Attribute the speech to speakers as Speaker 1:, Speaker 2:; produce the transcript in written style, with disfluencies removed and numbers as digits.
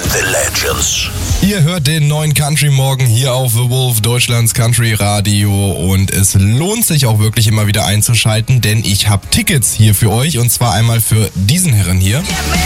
Speaker 1: The Legends.
Speaker 2: Ihr hört den neuen Country Morgen hier auf The Wolf, Deutschlands Country Radio, und es lohnt sich auch wirklich immer wieder einzuschalten, denn ich habe Tickets hier für euch, und zwar einmal für diesen Herren hier.